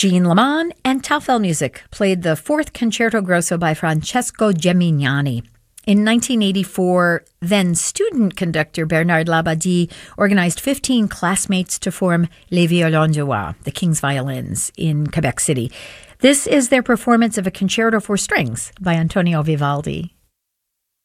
Jean Lamont and Taufel Music played the fourth Concerto Grosso by Francesco Gemignani. In 1984, then student conductor Bernard Labadie organized 15 classmates to form Les Violons du Roi, the King's Violins, in Quebec City. This is their performance of a concerto for strings by Antonio Vivaldi.